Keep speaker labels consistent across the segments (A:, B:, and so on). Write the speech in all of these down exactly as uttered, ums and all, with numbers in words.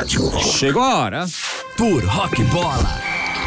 A: rádio.
B: Chegou a hora.
A: Por Rock Bola.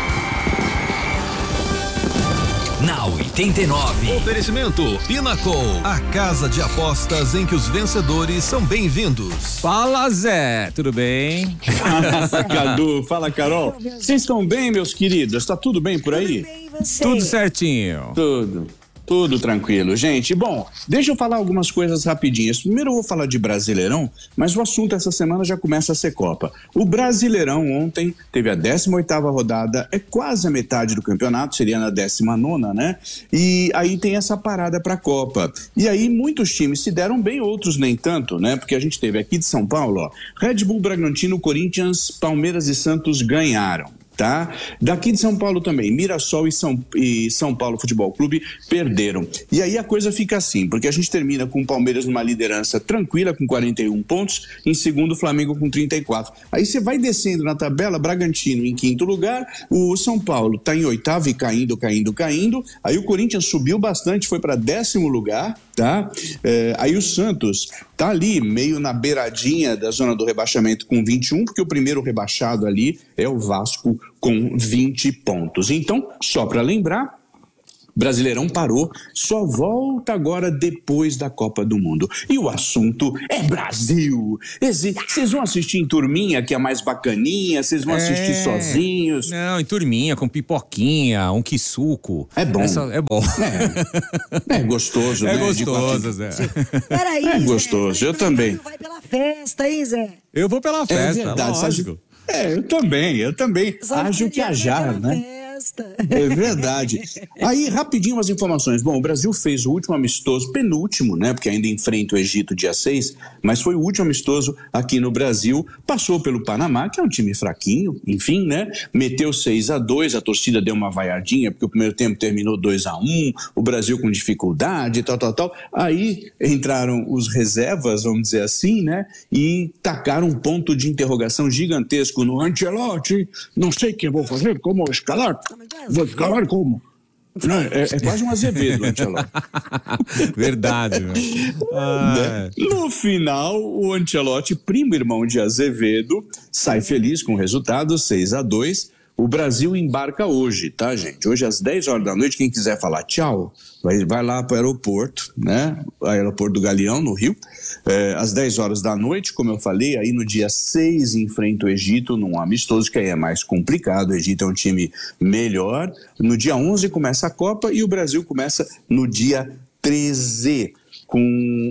A: Na oitenta e nove.
C: Oferecimento Pinnacle, a casa de apostas em que os vencedores são bem-vindos.
B: Fala, Zé, tudo bem?
D: Fala, Cadu, fala, Carol. Vocês estão bem, meus queridos? Tá tudo bem por aí?
E: Tudo bem, você?
B: Tudo certinho.
D: Tudo. Tudo tranquilo, gente. Bom, deixa eu falar algumas coisas rapidinhas. Primeiro eu vou falar de Brasileirão, mas o assunto essa semana já começa a ser Copa. O Brasileirão ontem teve a décima oitava rodada, é quase a metade do campeonato, seria na décima nona, né? E aí tem essa parada pra Copa. E aí muitos times se deram bem, outros nem tanto, né? Porque a gente teve aqui de São Paulo, ó, Red Bull, Bragantino, Corinthians, Palmeiras e Santos ganharam. Tá? Daqui de São Paulo também, Mirassol e São, e São Paulo Futebol Clube perderam. E aí a coisa fica assim, porque a gente termina com o Palmeiras numa liderança tranquila, com quarenta e um pontos, em segundo o Flamengo com trinta e quatro. Aí você vai descendo na tabela, Bragantino em quinto lugar, o São Paulo tá em oitavo e caindo, caindo, caindo. Aí o Corinthians subiu bastante, foi para décimo lugar, tá? É, aí o Santos tá ali, meio na beiradinha da zona do rebaixamento com vinte e um, porque o primeiro rebaixado ali é o Vasco com vinte pontos. Então, só para lembrar, Brasileirão parou, só volta agora depois da Copa do Mundo. E o assunto é Brasil. Vocês vão assistir em turminha, que é mais bacaninha? Vocês vão é... assistir sozinhos?
B: Não, em turminha, com pipoquinha, um quisuco.
D: É bom.
B: Essa, é bom.
D: É, é gostoso,
B: é
D: né?
B: gostoso, Zé.
E: Peraí,
D: É
E: Zé,
D: gostoso, eu também.
E: Vai pela festa, hein, Zé?
B: Eu vou pela festa,
D: é verdade,
B: lógico.
D: É, eu também, eu também. Acho que ajar, né?
E: Festa.
D: É verdade. Aí, rapidinho umas informações. Bom, o Brasil fez o último amistoso, penúltimo, né? Porque ainda enfrenta o Egito dia seis, mas foi o último amistoso aqui no Brasil. Passou pelo Panamá, que é um time fraquinho, enfim, né? Meteu seis a dois, a torcida deu uma vaiardinha, porque o primeiro tempo terminou dois a um, o Brasil com dificuldade, tal, tal, tal. Aí entraram os reservas, vamos dizer assim, né? E tacaram um ponto de interrogação gigantesco no Ancelotti. Não sei o que eu vou fazer, como escalar. Vou escalar como? Não, é, é quase um Azevedo, Ancelotti.
B: Verdade.
D: Ah. No final, o Ancelotti, primo irmão de Azevedo, sai feliz com o resultado, seis a dois. O Brasil embarca hoje, tá, gente? Hoje às dez horas da noite, quem quiser falar tchau, vai, vai lá para o aeroporto, né? O aeroporto do Galeão, no Rio. É, às dez horas da noite, como eu falei, aí no dia seis enfrenta o Egito num amistoso, que aí é mais complicado. O Egito é um time melhor. No dia onze começa a Copa e o Brasil começa no dia treze. Com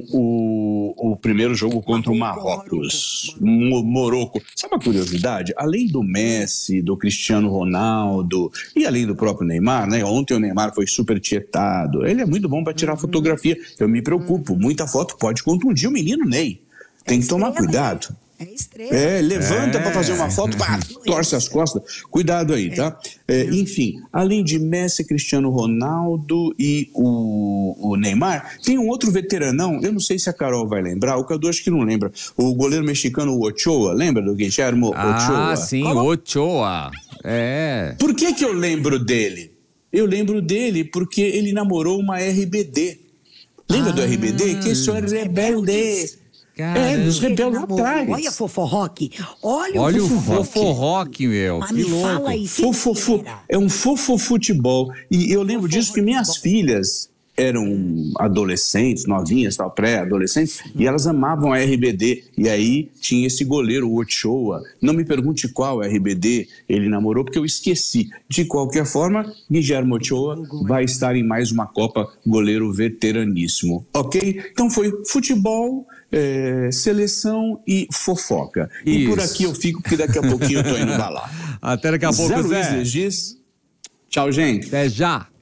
D: o, o primeiro jogo contra o Marrocos, Morocco. Sabe uma curiosidade? Além do Messi, do Cristiano Ronaldo e além do próprio Neymar, né? Ontem o Neymar foi super tietado. Ele é muito bom para tirar uhum. fotografia. Eu me preocupo. Muita foto pode contundir o menino Ney. Tem que tomar cuidado.
E: É estrela.
D: É, levanta
B: é.
D: para fazer uma foto, pá, torce as costas. Cuidado aí, tá? É, enfim, além de Messi, Cristiano Ronaldo e o, o Neymar, tem um outro veteranão, eu não sei se a Carol vai lembrar, o Cadu acho que não lembra, o goleiro mexicano Ochoa, lembra do Guillermo Ochoa?
B: Ah, sim, Como? Ochoa. É.
D: Por que que eu lembro dele? Eu lembro dele porque ele namorou uma R B D. Lembra ah, do R B D? Que isso é rebelde.
B: Caramba.
D: É, nos rebeldes atrás.
E: Olha Foforrock. Olha,
B: Olha
E: o
B: Foforrock, meu.
E: Mas
B: que
E: me
B: louco.
E: fala aí,
D: Fofo, é um fofo futebol. E eu lembro disso que minhas filhas eram adolescentes, novinhas, tal, pré-adolescentes, e elas amavam a R B D. E aí tinha esse goleiro, o Ochoa. Não me pergunte qual R B D ele namorou, porque eu esqueci. De qualquer forma, Guillermo Ochoa vai estar em mais uma Copa, goleiro veteraníssimo. Ok? Então foi futebol, é, seleção e fofoca. Isso. E por aqui eu fico, porque daqui a pouquinho eu tô indo pra lá.
B: Até daqui a pouco,
D: Zé
B: Zé.
D: Luiz Legis. Tchau, gente.
B: Até já.